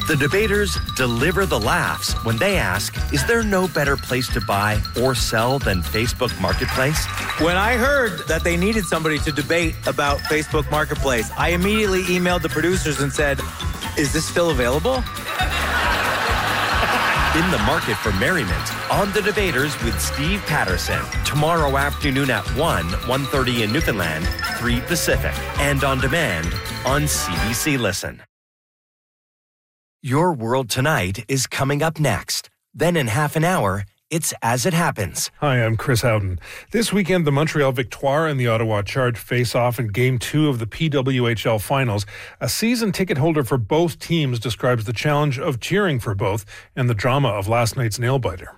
The debaters deliver the laughs when they ask, is there no better place to buy or sell than Facebook Marketplace? When I heard that they needed somebody to debate about Facebook Marketplace, I immediately emailed the producers and said, is this still available? In the market for merriment on The Debaters with Steve Patterson. Tomorrow afternoon at 1:30 in Newfoundland, 3 Pacific. And on demand on CBC Listen. Your World Tonight is coming up next. Then in half an hour, it's As It Happens. Hi, I'm Chris Howden. This weekend, the Montreal Victoire and the Ottawa Charge face off in Game 2 of the PWHL Finals. A season ticket holder for both teams describes the challenge of cheering for both and the drama of last night's nail-biter.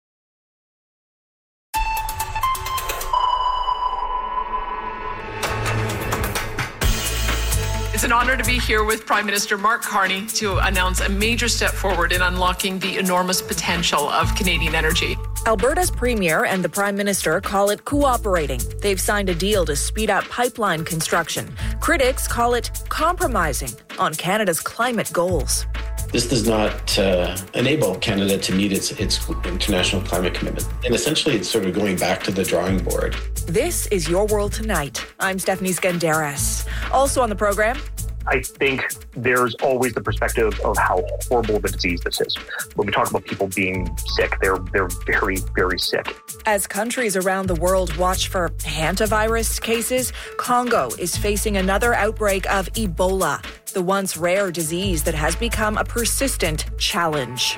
It's an honor to be here with Prime Minister Mark Carney to announce a major step forward in unlocking the enormous potential of Canadian energy. Alberta's Premier and the Prime Minister call it cooperating. They've signed a deal to speed up pipeline construction. Critics call it compromising on Canada's climate goals. This does not enable Canada to meet its international climate commitment. And essentially, it's sort of going back to the drawing board. This is Your World Tonight. I'm Stephanie Skandaris. Also on the program, I think there's always the perspective of how horrible the disease this is. When we talk about people being sick, they're very, very sick. As countries around the world watch for hantavirus cases, Congo is facing another outbreak of Ebola, the once rare disease that has become a persistent challenge.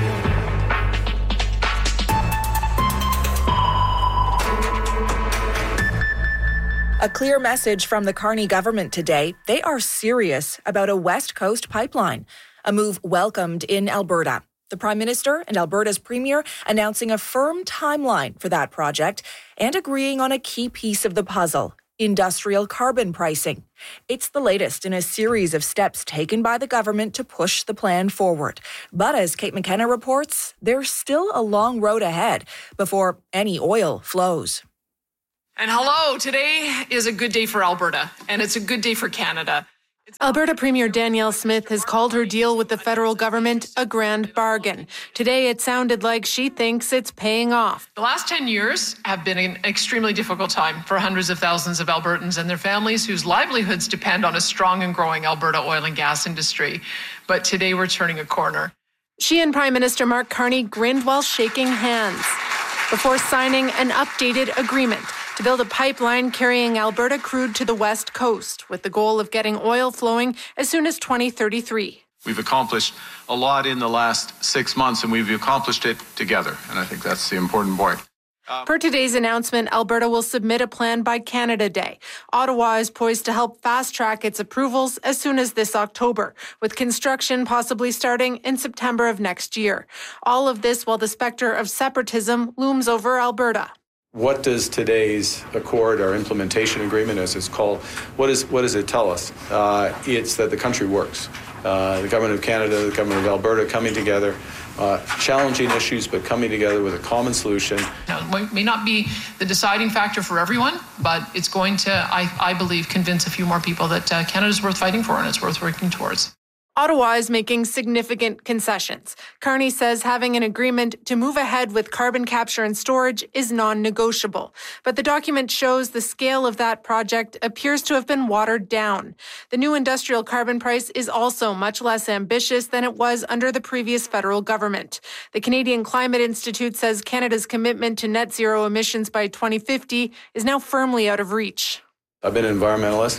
A clear message from the Carney government today. They are serious about a West Coast pipeline, a move welcomed in Alberta. The Prime Minister and Alberta's Premier announcing a firm timeline for that project and agreeing on a key piece of the puzzle, industrial carbon pricing. It's the latest in a series of steps taken by the government to push the plan forward. But as Kate McKenna reports, there's still a long road ahead before any oil flows. And hello, today is a good day for Alberta, and it's a good day for Canada. Alberta Premier Danielle Smith has called her deal with the federal government a grand bargain. Today, it sounded like she thinks it's paying off. The last 10 years have been an extremely difficult time for hundreds of thousands of Albertans and their families whose livelihoods depend on a strong and growing Alberta oil and gas industry. But today, we're turning a corner. She and Prime Minister Mark Carney grinned while shaking hands before signing an updated agreement to build a pipeline carrying Alberta crude to the West Coast, with the goal of getting oil flowing as soon as 2033. We've accomplished a lot in the last 6 months, and we've accomplished it together, and I think that's the important point. Per today's announcement, Alberta will submit a plan by Canada Day. Ottawa is poised to help fast-track its approvals as soon as this October, with construction possibly starting in September of next year. All of this while the specter of separatism looms over Alberta. What does today's accord, our implementation agreement as it's called, what does it tell us? It's that the country works. The Government of Canada, the Government of Alberta coming together, challenging issues, but coming together with a common solution. Now, it may not be the deciding factor for everyone, but it's going to, I believe, convince a few more people that Canada's worth fighting for and it's worth working towards. Ottawa is making significant concessions. Carney says having an agreement to move ahead with carbon capture and storage is non-negotiable. But the document shows the scale of that project appears to have been watered down. The new industrial carbon price is also much less ambitious than it was under the previous federal government. The Canadian Climate Institute says Canada's commitment to net zero emissions by 2050 is now firmly out of reach. I've been an environmentalist,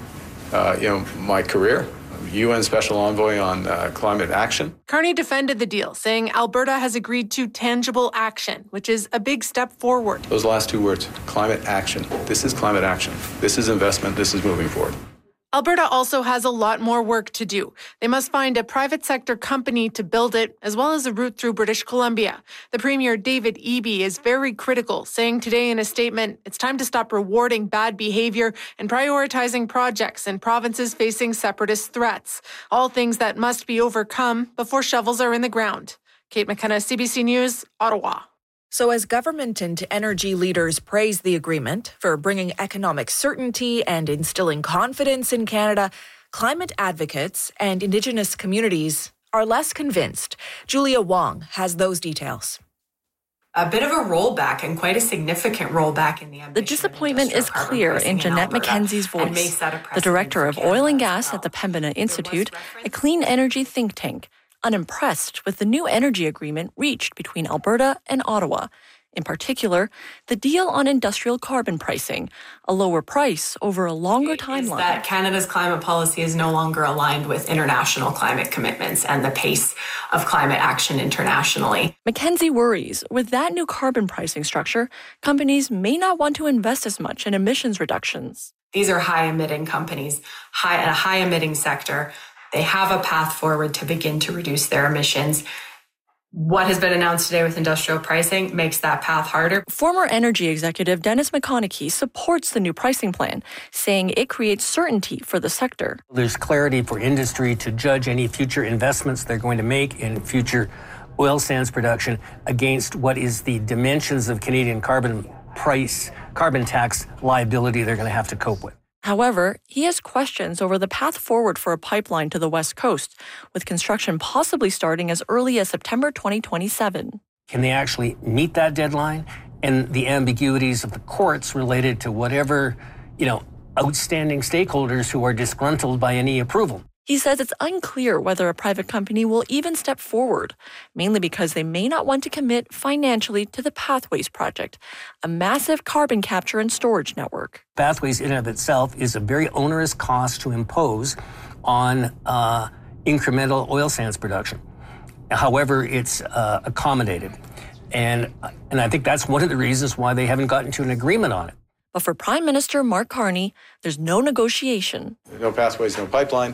my career. UN Special Envoy on Climate Action. Carney defended the deal, saying Alberta has agreed to tangible action, which is a big step forward. Those last two words, climate action. This is climate action. This is investment. This is moving forward. Alberta also has a lot more work to do. They must find a private sector company to build it, as well as a route through British Columbia. The Premier, David Eby, is very critical, saying today in a statement, it's time to stop rewarding bad behavior and prioritizing projects in provinces facing separatist threats. All things that must be overcome before shovels are in the ground. Kate McKenna, CBC News, Ottawa. So as government and energy leaders praise the agreement for bringing economic certainty and instilling confidence in Canada, climate advocates and Indigenous communities are less convinced. Julia Wong has those details. A bit of a rollback and quite a significant rollback in the ambition. The disappointment is clear in Jeanette McKenzie's voice, the director of oil and gas at the Pembina Institute, a clean energy think tank, unimpressed with the new energy agreement reached between Alberta and Ottawa. In particular, the deal on industrial carbon pricing, a lower price over a longer timeline. That Canada's climate policy is no longer aligned with international climate commitments and the pace of climate action internationally. McKenzie worries with that new carbon pricing structure, companies may not want to invest as much in emissions reductions. These are high-emitting companies, a high-emitting sector. They have a path forward to begin to reduce their emissions. What has been announced today with industrial pricing makes that path harder. Former energy executive Dennis McConaughey supports the new pricing plan, saying it creates certainty for the sector. There's clarity for industry to judge any future investments they're going to make in future oil sands production against what is the dimensions of Canadian carbon tax liability they're going to have to cope with. However, he has questions over the path forward for a pipeline to the West Coast, with construction possibly starting as early as September 2027. Can they actually meet that deadline? And the ambiguities of the courts related to whatever, outstanding stakeholders who are disgruntled by any approval. He says it's unclear whether a private company will even step forward, mainly because they may not want to commit financially to the Pathways project, a massive carbon capture and storage network. Pathways in and of itself is a very onerous cost to impose on incremental oil sands production. However, it's accommodated. And I think that's one of the reasons why they haven't gotten to an agreement on it. But for Prime Minister Mark Carney, there's no negotiation. No pathways, no pipeline.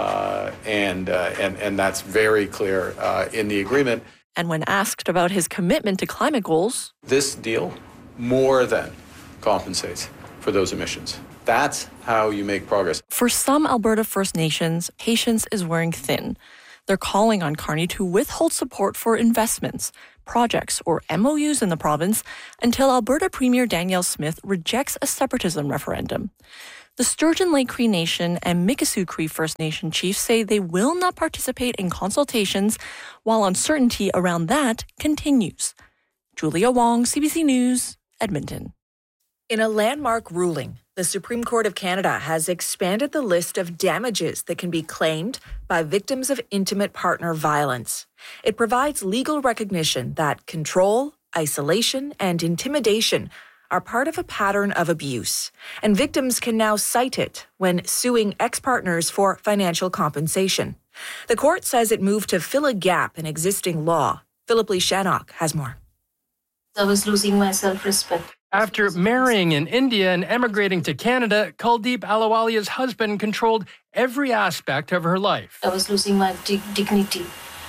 And that's very clear in the agreement. And when asked about his commitment to climate goals, this deal more than compensates for those emissions. That's how you make progress. For some Alberta First Nations, patience is wearing thin. They're calling on Carney to withhold support for investments, projects, or MOUs in the province until Alberta Premier Danielle Smith rejects a separatism referendum. The Sturgeon Lake Cree Nation and Mikisew Cree First Nation chiefs say they will not participate in consultations while uncertainty around that continues. Julia Wong, CBC News, Edmonton. In a landmark ruling, the Supreme Court of Canada has expanded the list of damages that can be claimed by victims of intimate partner violence. It provides legal recognition that control, isolation, and intimidation are part of a pattern of abuse, and victims can now cite it when suing ex-partners for financial compensation. The court says it moved to fill a gap in existing law. Philip Lee Shannock has more. I was losing my self-respect. After marrying in India and emigrating to Canada, Kuldeep Ahluwalia's husband controlled every aspect of her life. I was losing my dignity.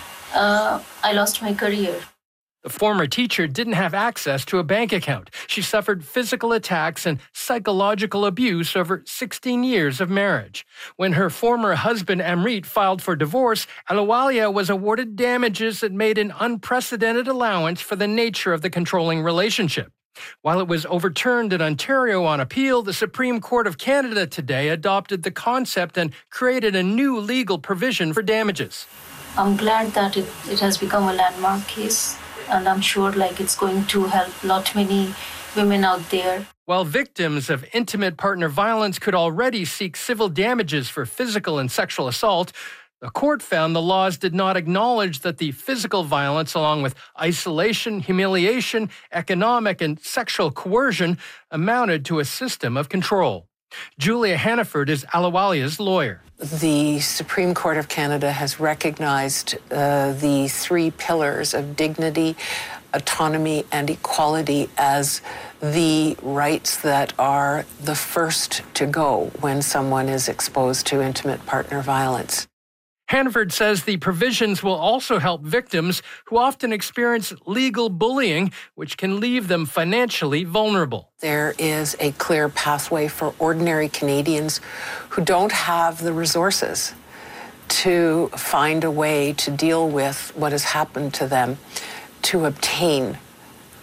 I lost my career. The former teacher didn't have access to a bank account. She suffered physical attacks and psychological abuse over 16 years of marriage. When her former husband, Amrit, filed for divorce, Ahluwalia was awarded damages that made an unprecedented allowance for the nature of the controlling relationship. While it was overturned in Ontario on appeal, the Supreme Court of Canada today adopted the concept and created a new legal provision for damages. I'm glad that it has become a landmark case. And I'm sure it's going to help many women out there. While victims of intimate partner violence could already seek civil damages for physical and sexual assault, the court found the laws did not acknowledge that the physical violence, along with isolation, humiliation, economic and sexual coercion, amounted to a system of control. Julia Hannaford is Ahluwalia's lawyer. The Supreme Court of Canada has recognized the three pillars of dignity, autonomy, and equality as the rights that are the first to go when someone is exposed to intimate partner violence. Hannaford says the provisions will also help victims who often experience legal bullying, which can leave them financially vulnerable. There is a clear pathway for ordinary Canadians who don't have the resources to find a way to deal with what has happened to them, to obtain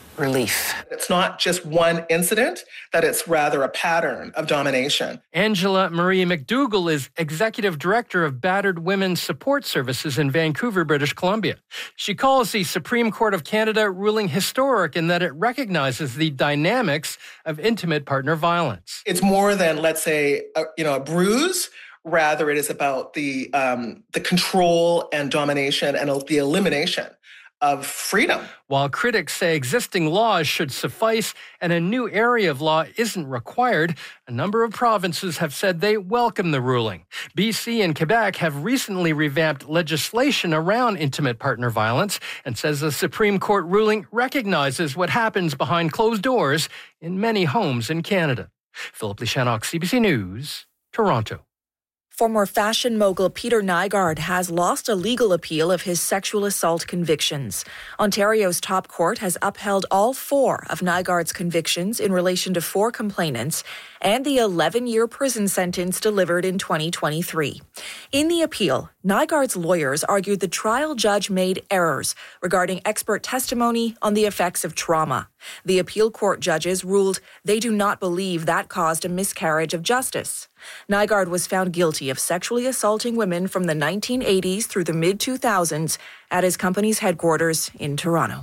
relief. It's not just one incident, that it's rather a pattern of domination. Angela Marie McDougall is Executive Director of Battered Women's Support Services in Vancouver, British Columbia. She calls the Supreme Court of Canada ruling historic in that it recognizes the dynamics of intimate partner violence. It's more than, let's say, a bruise. Rather, it is about the control and domination and the elimination of freedom. While critics say existing laws should suffice and a new area of law isn't required, a number of provinces have said they welcome the ruling. BC and Quebec have recently revamped legislation around intimate partner violence and says the Supreme Court ruling recognizes what happens behind closed doors in many homes in Canada. Philip Lishanok, CBC News, Toronto. Former fashion mogul Peter Nygard has lost a legal appeal of his sexual assault convictions. Ontario's top court has upheld all 4 of Nygard's convictions in relation to 4 complainants and the 11-year prison sentence delivered in 2023. In the appeal, Nygard's lawyers argued the trial judge made errors regarding expert testimony on the effects of trauma. The appeal court judges ruled they do not believe that caused a miscarriage of justice. Nygard was found guilty of sexually assaulting women from the 1980s through the mid-2000s at his company's headquarters in Toronto.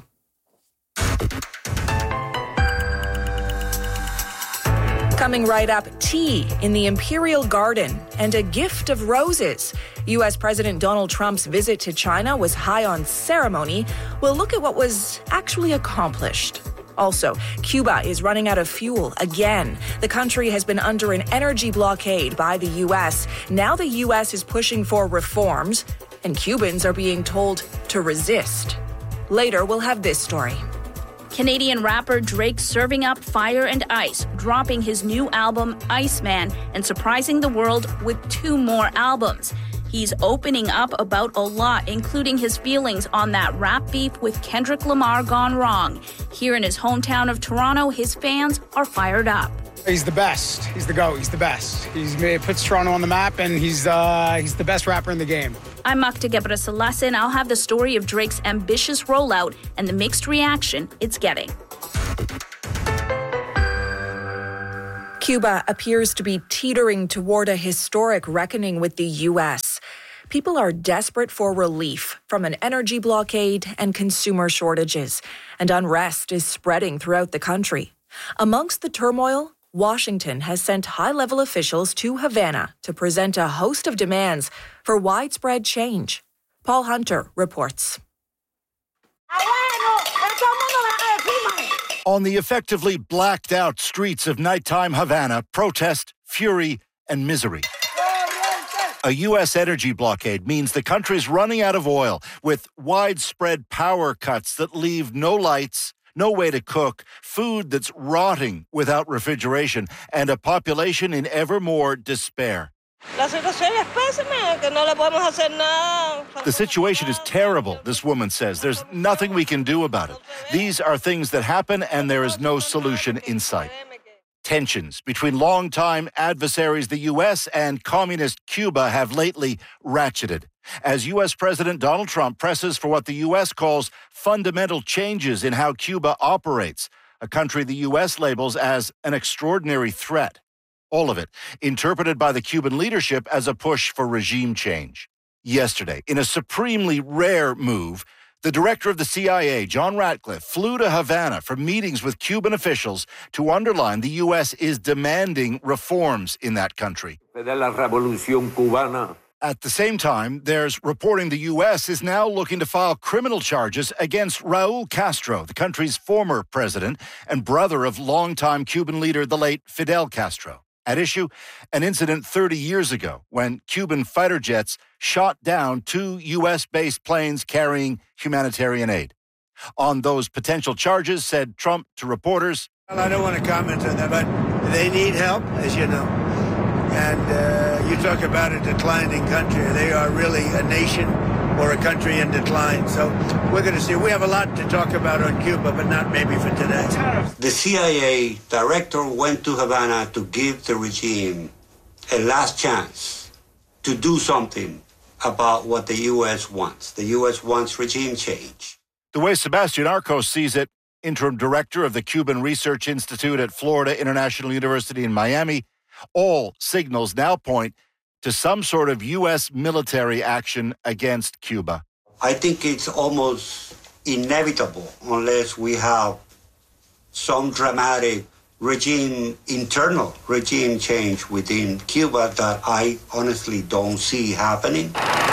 Coming right up, tea in the Imperial Garden and a gift of roses. U.S. President Donald Trump's visit to China was high on ceremony. We'll look at what was actually accomplished. Also, Cuba is running out of fuel again. The country has been under an energy blockade by the U.S. Now the U.S. is pushing for reforms, and Cubans are being told to resist. Later, we'll have this story. Canadian rapper Drake serving up fire and ice, dropping his new album, Iceman, and surprising the world with 2 more albums. He's opening up about a lot, including his feelings on that rap beef with Kendrick Lamar gone wrong. Here in his hometown of Toronto, his fans are fired up. He's the best. He's the GOAT. He's the best. He puts Toronto on the map, and he's the best rapper in the game. I'm Makta Gebrselassie, and I'll have the story of Drake's ambitious rollout and the mixed reaction it's getting. Cuba appears to be teetering toward a historic reckoning with the U.S. People are desperate for relief from an energy blockade and consumer shortages, and unrest is spreading throughout the country. Amongst the turmoil, Washington has sent high-level officials to Havana to present a host of demands for widespread change. Paul Hunter reports. On the effectively blacked-out streets of nighttime Havana, protest, fury, and misery. A U.S. energy blockade means the country's running out of oil, with widespread power cuts that leave no lights, no way to cook, food that's rotting without refrigeration, and a population in ever more despair. The situation is terrible, this woman says. There's nothing we can do about it. These are things that happen, and there is no solution in sight. Tensions between longtime adversaries, the U.S. and communist Cuba, have lately ratcheted as U.S. President Donald Trump presses for what the U.S. calls fundamental changes in how Cuba operates, a country the U.S. labels as an extraordinary threat. All of it interpreted by the Cuban leadership as a push for regime change. Yesterday, in a supremely rare move, the director of the CIA, John Ratcliffe, flew to Havana for meetings with Cuban officials to underline the U.S. is demanding reforms in that country. At the same time, there's reporting the U.S. is now looking to file criminal charges against Raul Castro, the country's former president and brother of longtime Cuban leader, the late Fidel Castro. At issue, an incident 30 years ago when Cuban fighter jets shot down 2 U.S.-based planes carrying humanitarian aid. On those potential charges, said Trump to reporters, "Well, I don't want to comment on that, but they need help, as you know. And you talk about a declining country. They are really a nation or a country in decline. So we're going to see. We have a lot to talk about on Cuba, but not maybe for today." The CIA director went to Havana to give the regime a last chance to do something about what the U.S. wants. The U.S. wants regime change. The way Sebastian Arcos sees it, interim director of the Cuban Research Institute at Florida International University in Miami. All signals now point to some sort of U.S. military action against Cuba. I think it's almost inevitable unless we have some dramatic internal regime change within Cuba that I honestly don't see happening.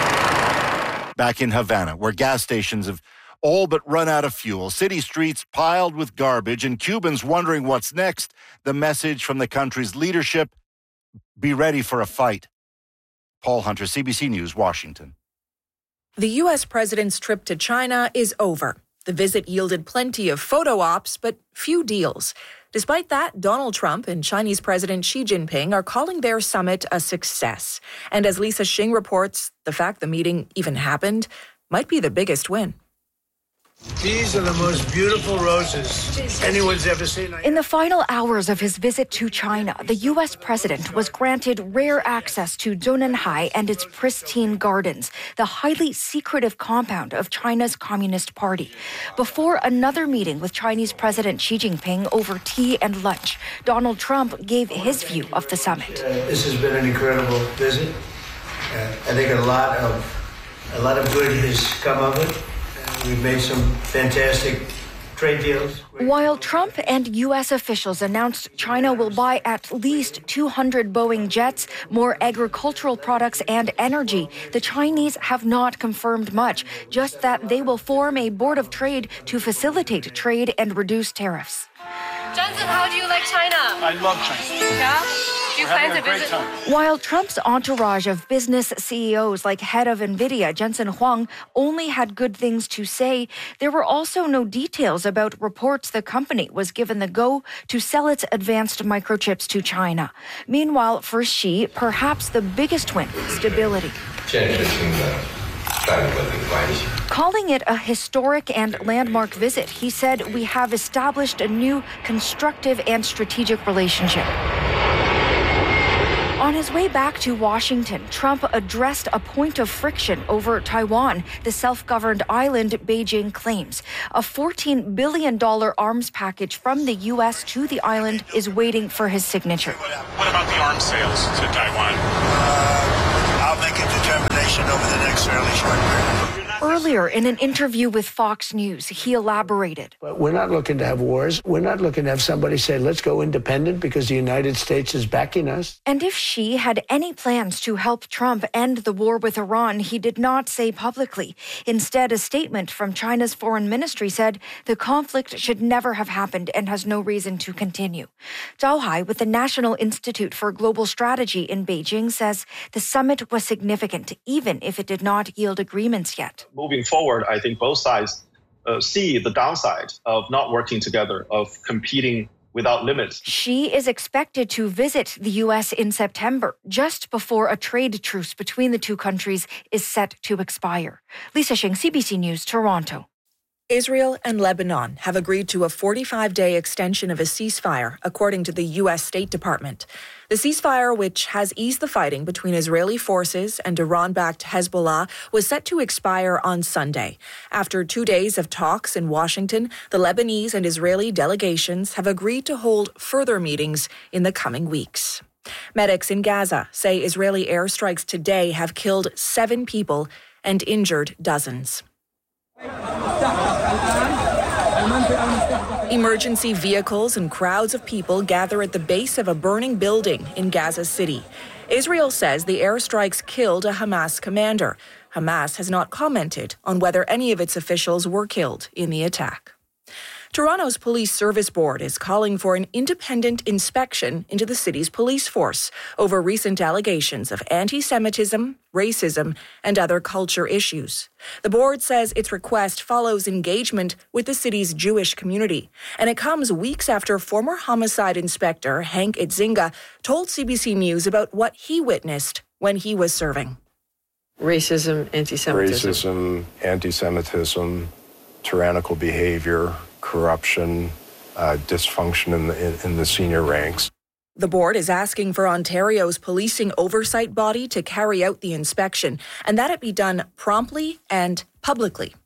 Back in Havana, where gas stations have all but run out of fuel, city streets piled with garbage, and Cubans wondering what's next, the message from the country's leadership: be ready for a fight. Paul Hunter, CBC News, Washington. The U.S. president's trip to China is over. The visit yielded plenty of photo ops, but few deals. Despite that, Donald Trump and Chinese President Xi Jinping are calling their summit a success. And as Lisa Shing reports, the fact the meeting even happened might be the biggest win. These are the most beautiful roses anyone's ever seen. In the final hours of his visit to China, the U.S. president was granted rare access to Zhongnanhai and its pristine gardens, the highly secretive compound of China's Communist Party. Before another meeting with Chinese President Xi Jinping over tea and lunch, Donald Trump gave his view of the summit. This has been an incredible visit. I think a lot of good has come of it. We've made some fantastic trade deals. While Trump and U.S. officials announced China will buy at least 200 Boeing jets, more agricultural products, and energy, the Chinese have not confirmed much, just that they will form a board of trade to facilitate trade and reduce tariffs. Johnson, how do you like China? I love China. Yeah? Do you plan to visit? While Trump's entourage of business CEOs like head of NVIDIA, Jensen Huang, only had good things to say, there were also no details about reports the company was given the go to sell its advanced microchips to China. Meanwhile, for Xi, perhaps the biggest win, stability. Calling it a historic and landmark visit, he said, "We have established a new constructive and strategic relationship." On his way back to Washington, Trump addressed a point of friction over Taiwan, the self-governed island Beijing claims. A $14 billion arms package from the U.S. to the island is waiting for his signature. What about the arms sales to Taiwan? I'll make a determination over the next fairly short period. Earlier, in an interview with Fox News, he elaborated. But we're not looking to have wars. We're not looking to have somebody say, let's go independent because the United States is backing us. And if Xi had any plans to help Trump end the war with Iran, he did not say publicly. Instead, a statement from China's foreign ministry said the conflict should never have happened and has no reason to continue. Zhao Hai with the National Institute for Global Strategy in Beijing says the summit was significant, even if it did not yield agreements yet. Moving forward, I think both sides see the downside of not working together, of competing without limits. Xi is expected to visit the U.S. in September, just before a trade truce between the two countries is set to expire. Lisa Shing, CBC News, Toronto. Israel and Lebanon have agreed to a 45-day extension of a ceasefire, according to the U.S. State Department. The ceasefire, which has eased the fighting between Israeli forces and Iran-backed Hezbollah, was set to expire on Sunday. After 2 days of talks in Washington, the Lebanese and Israeli delegations have agreed to hold further meetings in the coming weeks. Medics in Gaza say Israeli airstrikes today have killed 7 people and injured dozens. Emergency vehicles and crowds of people gather at the base of a burning building in Gaza City. Israel says the airstrikes killed a Hamas commander. Hamas has not commented on whether any of its officials were killed in the attack. Toronto's Police Service Board is calling for an independent inspection into the city's police force over recent allegations of anti-Semitism, racism, and other culture issues. The board says its request follows engagement with the city's Jewish community, and it comes weeks after former homicide inspector Hank Itzinga told CBC News about what he witnessed when he was serving. Racism, anti-Semitism. Racism, anti-Semitism, tyrannical behavior, corruption, dysfunction in the senior ranks. The board is asking for Ontario's policing oversight body to carry out the inspection and that it be done promptly and publicly.